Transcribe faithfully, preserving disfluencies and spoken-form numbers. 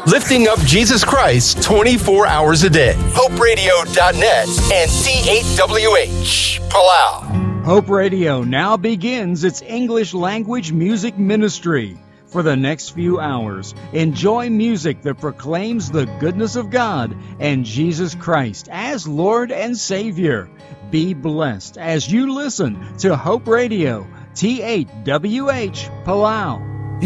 lifting up Jesus Christ twenty-four hours a day. hope radio dot net and C eight W H, Palau. Hope Radio now begins its English language music ministry. For the next few hours, enjoy music that proclaims the goodness of God and Jesus Christ as Lord and Savior. Be blessed as you listen to Hope Radio, T eight W H, Palau.